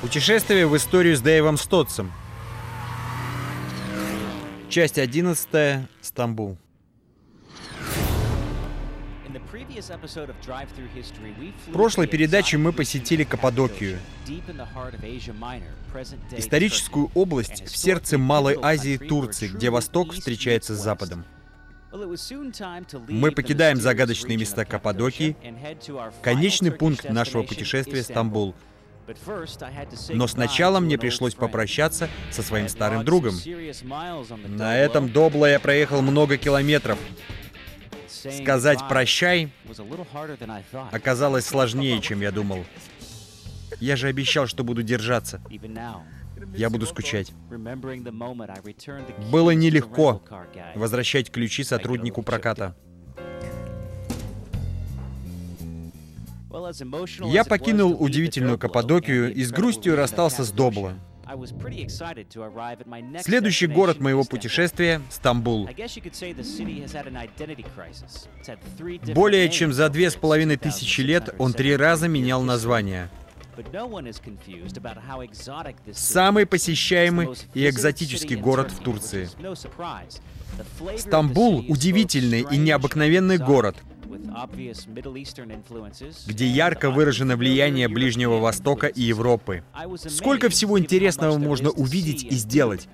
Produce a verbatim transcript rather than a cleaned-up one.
Путешествие в историю с Дэйвом Стотсом. Часть одиннадцатая. Стамбул. В прошлой передаче мы посетили Каппадокию, историческую область в сердце Малой Азии Турции, где Восток встречается с Западом. Мы покидаем загадочные места Каппадокии, конечный пункт нашего путешествия — Стамбул. Но сначала мне пришлось попрощаться со своим старым другом. На этом Добло я проехал много километров. Сказать «прощай» оказалось сложнее, чем я думал. Я же обещал, что буду держаться. Я буду скучать. Было нелегко возвращать ключи сотруднику проката. Я покинул удивительную Каппадокию и с грустью расстался с Добло. Следующий город моего путешествия — Стамбул. Более чем за две с половиной тысячи лет он три раза менял название. Самый посещаемый и экзотический город в Турции. Стамбул — удивительный и необыкновенный город, где ярко выражено влияние Ближнего Востока и Европы. Сколько всего интересного можно увидеть и сделать.